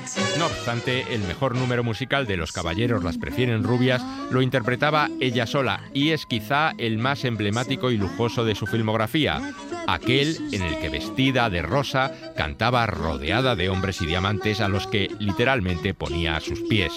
No obstante, el mejor número musical de Los caballeros las prefieren rubias lo interpretaba ella sola y es quizá el más emblemático y lujoso de su filmografía, aquel en el que vestida de rosa cantaba rodeada de hombres y diamantes a los que literalmente ponía a sus pies.